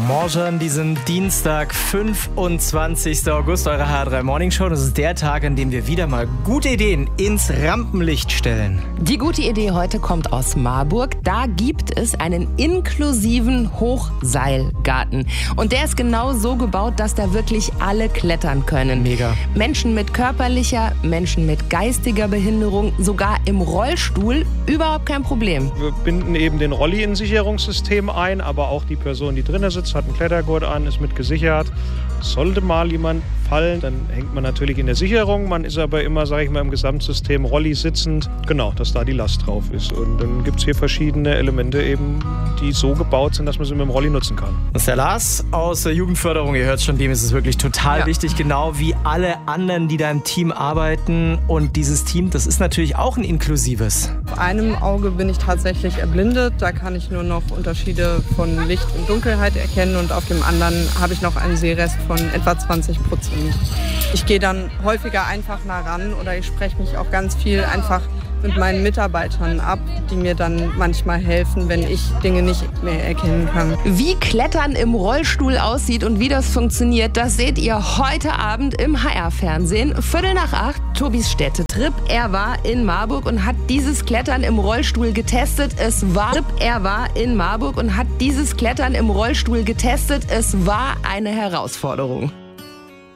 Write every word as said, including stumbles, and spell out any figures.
Morgen, diesen Dienstag, fünfundzwanzigsten August, eure H drei Morning Show. Das ist der Tag, an dem wir wieder mal gute Ideen ins Rampenlicht stellen. Die gute Idee heute kommt aus Marburg. Da gibt es einen inklusiven Hochseilgarten. Und der ist genau so gebaut, dass da wirklich alle klettern können. Mega. Menschen mit körperlicher, Menschen mit geistiger Behinderung, sogar im Rollstuhl, überhaupt kein Problem. Wir binden eben den Rolli in Sicherungssystem ein, aber auch die Person, die drinnen sitzt, hat einen Klettergurt an, ist mit gesichert. Sollte mal jemand fallen, dann hängt man natürlich in der Sicherung. Man ist aber immer, sage ich mal, im Gesamtsystem Rolli sitzend. Genau, dass da die Last drauf ist. Und dann gibt es hier verschiedene Elemente eben, die so gebaut sind, dass man sie mit dem Rolli nutzen kann. Das ist der Lars aus der Jugendförderung. Ihr hört schon, dem ist es wirklich total ja. wichtig, genau wie alle anderen, die da im Team arbeiten. Und dieses Team, das ist natürlich auch ein inklusives. Auf einem Auge bin ich tatsächlich erblindet. Da kann ich nur noch Unterschiede von Licht und Dunkelheit erkennen. Und auf dem anderen habe ich noch einen Sehrest von etwa zwanzig Prozent. Ich gehe dann häufiger einfach nah ran oder ich spreche mich auch ganz viel einfach mit meinen Mitarbeitern ab, die mir dann manchmal helfen, wenn ich Dinge nicht mehr erkennen kann. Wie Klettern im Rollstuhl aussieht und wie das funktioniert, das seht ihr heute Abend im H R-Fernsehen. Viertel nach acht, Tobis Städtetrip. Er war in Marburg und hat dieses Klettern im Rollstuhl getestet. Es war, er war in Marburg und hat dieses Klettern im Rollstuhl getestet. Es war eine Herausforderung.